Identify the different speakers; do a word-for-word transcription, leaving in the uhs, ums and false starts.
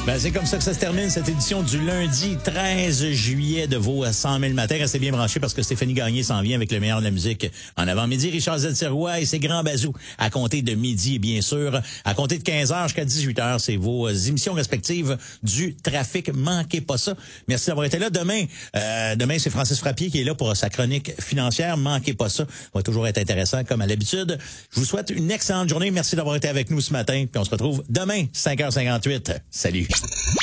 Speaker 1: Ben, c'est comme ça que ça se termine, cette édition du lundi treize juillet de vos cent mille matins. Restez bien branchés parce que Stéphanie Gagné s'en vient avec le meilleur de la musique en avant-midi. Richard Z-Sirois et ses grands bazous à compter de midi, et bien sûr. À compter de quinze heures jusqu'à dix-huit heures, c'est vos émissions respectives du trafic. Manquez pas ça. Merci d'avoir été là. Demain, euh, demain c'est Francis Frappier qui est là pour sa chronique financière. Manquez pas ça. Ça va toujours être intéressant comme à l'habitude. Je vous souhaite une excellente journée. Merci d'avoir été avec nous ce matin. Puis on se retrouve demain, cinq heures cinquante-huit. Salut.